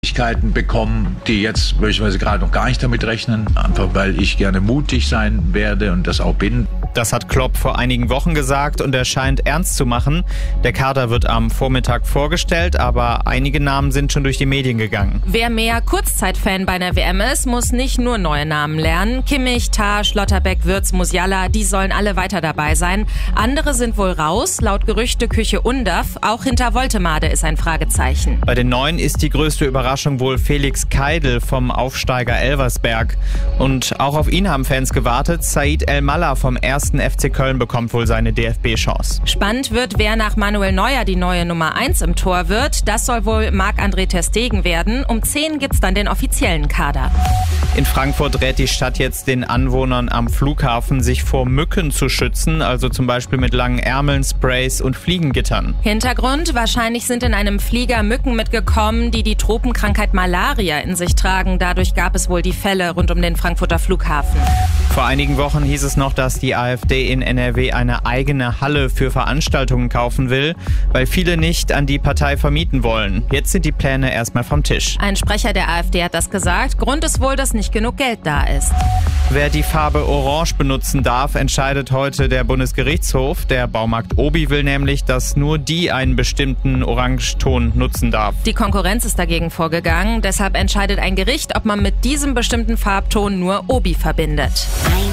Bekommen, die jetzt möglicherweise gerade noch gar nicht damit rechnen, einfach weil ich gerne mutig sein werde und das auch bin. Das hat Klopp vor einigen Wochen gesagt und er scheint ernst zu machen. Der Kader wird am Vormittag vorgestellt, aber einige Namen sind schon durch die Medien gegangen. Wer mehr Kurzzeitfan bei einer WM ist, muss nicht nur neue Namen lernen. Kimmich, Tah, Schlotterbeck, Wirtz, Musiala, die sollen alle weiter dabei sein. Andere sind wohl raus, laut Gerüchteküche Undav. Auch hinter Woltemade ist ein Fragezeichen. Bei den Neuen ist die größte Überraschung wohl Felix Keidel vom Aufsteiger Elversberg. Und auch auf ihn haben Fans gewartet. Said El-Mallah vom 1. FC Köln bekommt wohl seine DFB-Chance. Spannend wird, wer nach Manuel Neuer die neue Nummer 1 im Tor wird. Das soll wohl Marc-André ter Stegen werden. Um 10 gibt's dann den offiziellen Kader. In Frankfurt rät die Stadt jetzt den Anwohnern am Flughafen, sich vor Mücken zu schützen, also zum Beispiel mit langen Ärmeln, Sprays und Fliegengittern. Hintergrund: wahrscheinlich sind in einem Flieger Mücken mitgekommen, die Tropenkrankheit Malaria in sich tragen. Dadurch gab es wohl die Fälle rund um den Frankfurter Flughafen. Vor einigen Wochen hieß es noch, dass die AfD in NRW eine eigene Halle für Veranstaltungen kaufen will, weil viele nicht an die Partei vermieten wollen. Jetzt sind die Pläne erstmal vom Tisch. Ein Sprecher der AfD hat das gesagt. Grund ist wohl, dass nicht genug Geld da ist. Wer die Farbe Orange benutzen darf, entscheidet heute der Bundesgerichtshof. Der Baumarkt Obi will nämlich, dass nur die einen bestimmten Orangeton nutzen darf. Die Konkurrenz ist dagegen vorgegangen. Deshalb entscheidet ein Gericht, ob man mit diesem bestimmten Farbton nur Obi verbindet.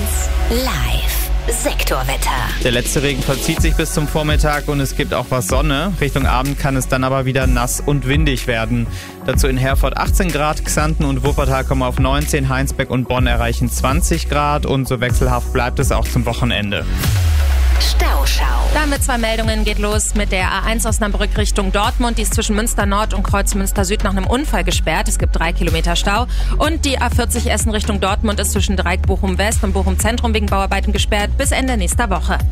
1 Live. Sektorwetter. Der letzte Regen vollzieht sich bis zum Vormittag und es gibt auch was Sonne. Richtung Abend kann es dann aber wieder nass und windig werden. Dazu in Herford 18 Grad, Xanten und Wuppertal kommen auf 19, Heinsberg und Bonn erreichen 20 Grad und so wechselhaft bleibt es auch zum Wochenende. Stauschau. Damit 2 Meldungen geht los mit der A1 Osnabrück Richtung Dortmund. Die ist zwischen Münster Nord und Kreuzmünster Süd nach einem Unfall gesperrt. Es gibt 3 Kilometer Stau. Und die A40 Essen Richtung Dortmund ist zwischen Dreieck Bochum West und Bochum Zentrum wegen Bauarbeiten gesperrt bis Ende nächster Woche. 1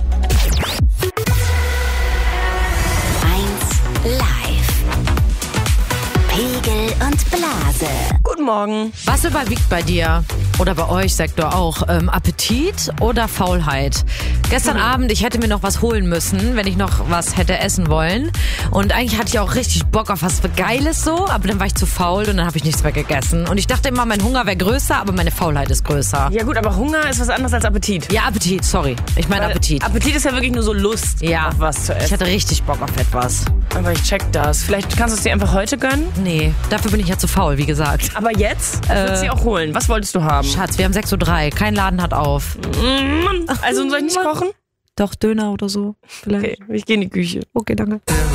Live. Pegel und Blase. Guten Morgen. Was überwiegt bei dir? Oder bei euch, Sektor auch? Appetit oder Faulheit? Gestern Abend, ich hätte mir noch was holen müssen, wenn ich noch was hätte essen wollen. Und eigentlich hatte ich auch richtig Bock auf was Geiles so, aber dann war ich zu faul und dann habe ich nichts mehr gegessen. Und ich dachte immer, mein Hunger wäre größer, aber meine Faulheit ist größer. Ja gut, aber Hunger ist was anderes als Appetit. Ja, Appetit, sorry. Ich meine Appetit. Appetit ist ja wirklich nur so Lust auf was zu essen. Ich hatte richtig Bock auf etwas. Aber ich check das. Vielleicht kannst du es dir einfach heute gönnen? Nee, dafür bin ich ja zu faul, wie gesagt. Aber jetzt? Würdest du sie auch holen. Was wolltest du haben? Schatz, wir haben 6:03 Uhr. Kein Laden hat auf. Also soll ich nicht kochen? Doch, Döner oder so. Vielleicht. Okay, ich gehe in die Küche. Okay, danke.